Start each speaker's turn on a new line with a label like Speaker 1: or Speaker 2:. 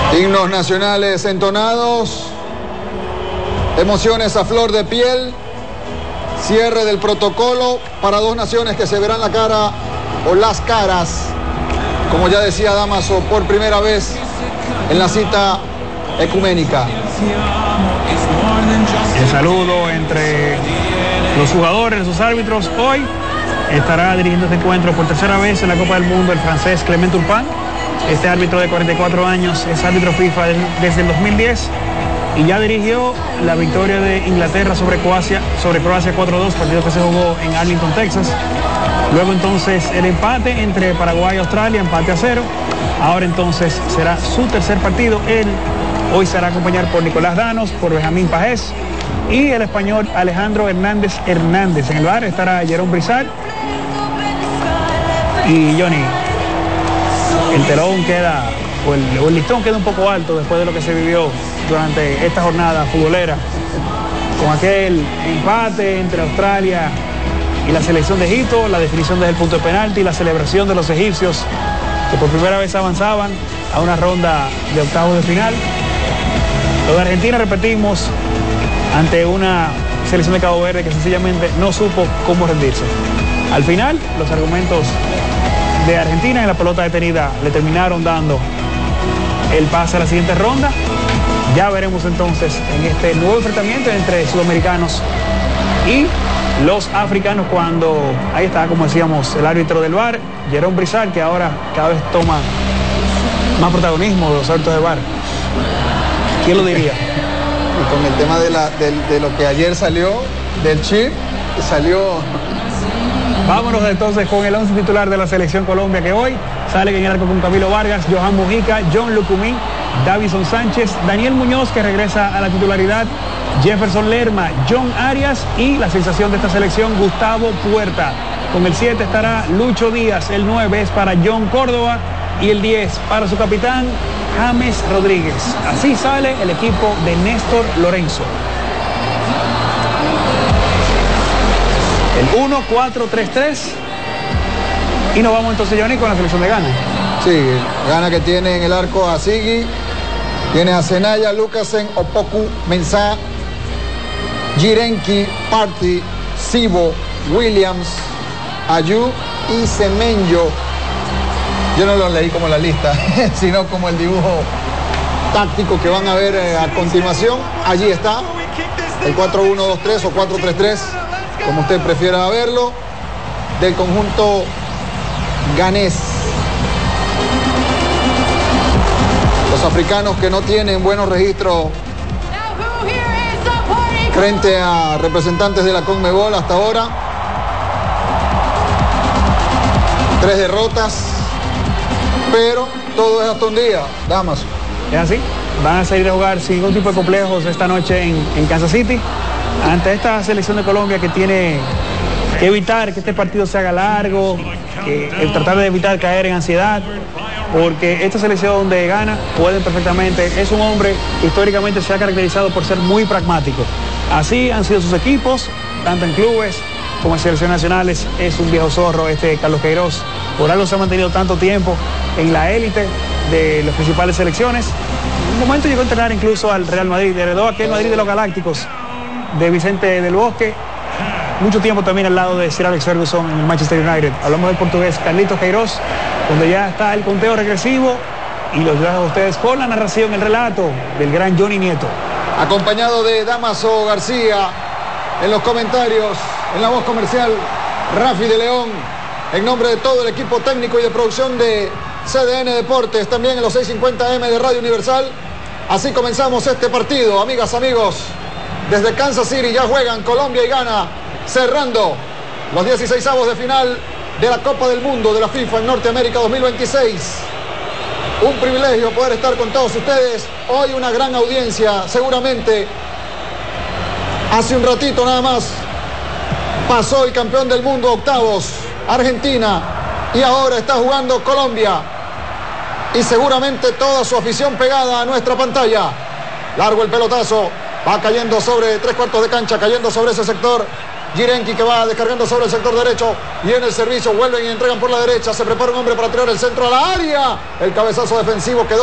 Speaker 1: Himnos nacionales entonados, emociones a flor de piel, cierre del protocolo para dos naciones que se verán la cara o las caras, como ya decía Damaso, por primera vez en la cita ecuménica.
Speaker 2: El saludo entre los jugadores, los árbitros. Hoy estará dirigiendo este encuentro por tercera vez en la Copa del Mundo el francés Clement Turpin. Este árbitro de 44 años es árbitro FIFA desde el 2010 y ya dirigió la victoria de Inglaterra sobre Croacia 4-2, partido que se jugó en Arlington, Texas. Luego entonces el empate entre Paraguay y Australia, empate a 0. Ahora entonces será su tercer partido. Él hoy será acompañado por Nicolás Danos, por Benjamín Pajés y el español Alejandro Hernández. En el bar estará Jerome Brizard y Johnny. El telón queda, o el listón queda un poco alto después de lo que se vivió durante esta jornada futbolera, con aquel empate entre Australia y la selección de Egipto, la definición desde el punto de penalti, la celebración de los egipcios que por primera vez avanzaban a una ronda de octavos de final. Lo de Argentina, repetimos, ante una selección de Cabo Verde que sencillamente no supo cómo rendirse. Al final, los argumentos de Argentina en la pelota detenida le terminaron dando el pase a la siguiente ronda. Ya veremos entonces en este nuevo enfrentamiento entre sudamericanos y los africanos, cuando ahí está, como decíamos, el árbitro del VAR, Jerome Brizard, que ahora cada vez toma más protagonismo de los árbitros del VAR. ¿Quién lo diría?
Speaker 1: Y con el tema de lo que ayer salió del chip, salió...
Speaker 2: Vámonos entonces con el 11 titular de la Selección Colombia, que hoy sale en el arco con Camilo Vargas, Johan Mujica, John Lucumí, Davison Sánchez, Daniel Muñoz, que regresa a la titularidad, Jefferson Lerma, John Arias y la sensación de esta selección, Gustavo Puerta. Con el 7 estará Lucho Díaz, el 9 es para John Córdoba y el 10 para su capitán, James Rodríguez. Así sale el equipo de Néstor Lorenzo. El 1-4-3-3. Y nos vamos entonces, Johnny, con la selección de Ghana.
Speaker 1: Sí, Ghana, que tiene en el arco a Sigui, tiene a Senaya, Lucasen, Opoku, Mensah, Jirenki, Partey, Sibo, Williams, Ayew y Semenyo. Yo no lo leí como la lista, sino como el dibujo táctico que van a ver a continuación. Allí está, el 4-1-2-3 o 4-3-3, como usted prefiera verlo, del conjunto ganés. Los africanos que no tienen buenos registros frente a representantes de la CONMEBOL hasta ahora. 3 derrotas, pero todo es hasta un día, Damaso.
Speaker 2: Es así, van a salir a jugar sin ningún tipo de complejos esta noche en Kansas City, ante esta selección de Colombia que tiene que evitar que este partido se haga largo, el tratar de evitar caer en ansiedad, porque esta selección de Ghana pueden perfectamente, es un hombre que históricamente se ha caracterizado por ser muy pragmático. Así han sido sus equipos, tanto en clubes como en selecciones nacionales. Es un viejo zorro Carlos Queiroz, por algo se ha mantenido tanto tiempo en la élite de las principales selecciones. En un momento llegó a entrenar incluso al Real Madrid, heredó aquel Madrid de los Galácticos de Vicente del Bosque, mucho tiempo también al lado de Sir Alex Ferguson en el Manchester United. Hablamos del portugués Carlitos Queiroz, donde ya está el conteo regresivo y los dejo a ustedes con la narración, el relato del gran Johnny Nieto.
Speaker 1: Acompañado de Damaso García en los comentarios, en la voz comercial, Rafi de León, en nombre de todo el equipo técnico y de producción de CDN Deportes, también en los 650M de Radio Universal. Así comenzamos este partido, amigas, amigos. Desde Kansas City ya juegan Colombia y Ghana, cerrando los 16avos de final de la Copa del Mundo de la FIFA en Norteamérica 2026. Un privilegio poder estar con todos ustedes. Hoy una gran audiencia, seguramente. Hace un ratito nada más pasó el campeón del mundo, octavos, Argentina, y ahora está jugando Colombia. Y seguramente toda su afición pegada a nuestra pantalla. Largo el pelotazo. Va cayendo sobre 3/4 de cancha, cayendo sobre ese sector. Jirenki, que va descargando sobre el sector derecho. Viene el servicio, vuelven y entregan por la derecha. Se prepara un hombre para tirar el centro a la área. El cabezazo defensivo quedó